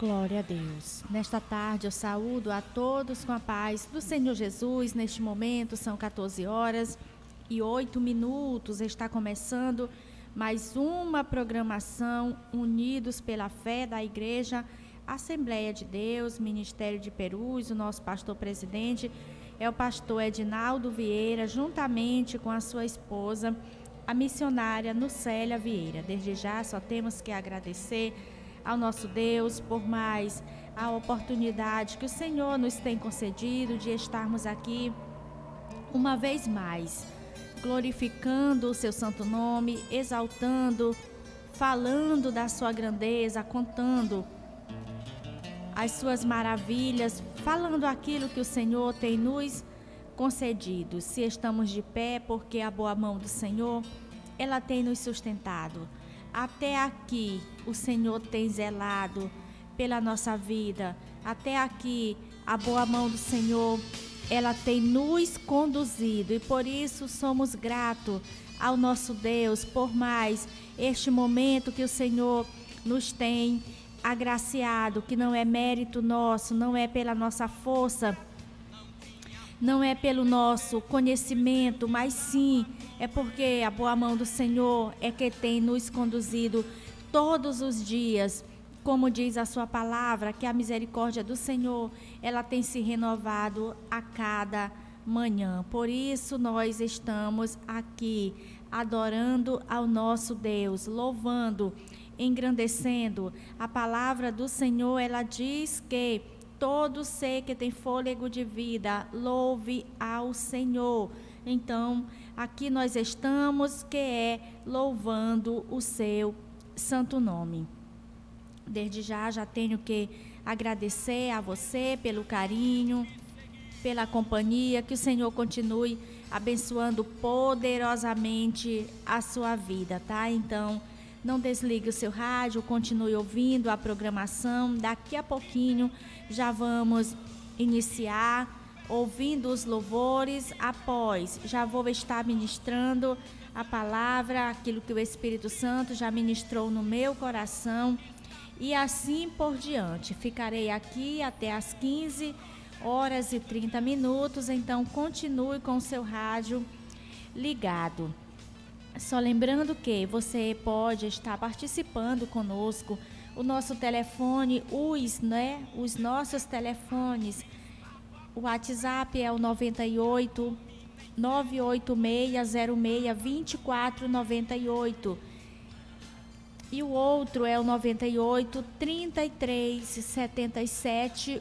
Glória a Deus. Nesta tarde eu saúdo a todos com a paz do Senhor Jesus. Neste momento são 14h08. Está começando mais uma programação Unidos pela Fé da Igreja Assembleia de Deus, Ministério de Perus. O nosso pastor presidente é o pastor Edinaldo Vieira, juntamente com a sua esposa, a missionária Nucélia Vieira. Desde já só temos que agradecer ao nosso Deus por mais a oportunidade que o Senhor nos tem concedido de estarmos aqui uma vez mais, glorificando o seu santo nome, exaltando, falando da sua grandeza, contando as suas maravilhas, falando aquilo que o Senhor tem nos concedido. Se estamos de pé, porque a boa mão do Senhor, ela tem nos sustentado. Até aqui o Senhor tem zelado pela nossa vida. Até aqui a boa mão do Senhor, ela tem nos conduzido. E por isso somos gratos ao nosso Deus por mais este momento que o Senhor nos tem agraciado, que não é mérito nosso, não é pela nossa força, não é pelo nosso conhecimento, mas sim é porque a boa mão do Senhor é que tem nos conduzido todos os dias. Como diz a sua palavra, que a misericórdia do Senhor, ela tem se renovado a cada manhã. Por isso nós estamos aqui adorando ao nosso Deus, louvando, engrandecendo. A palavra do Senhor, ela diz que todo ser que tem fôlego de vida, louve ao Senhor. Então, aqui nós estamos, que é louvando o seu santo nome. Desde já tenho que agradecer a você pelo carinho, pela companhia, que o Senhor continue abençoando poderosamente a sua vida, tá? Então, não desligue o seu rádio, continue ouvindo a programação. Daqui a pouquinho já vamos iniciar ouvindo os louvores. Após, já vou estar ministrando a palavra, aquilo que o Espírito Santo já ministrou no meu coração. E assim por diante. Ficarei aqui até às 15h30. Então, continue com o seu rádio ligado. Só lembrando que você pode estar participando conosco. O nosso telefone, os nossos telefones. O WhatsApp é o 98 98606 2498. E o outro é o 98 33 77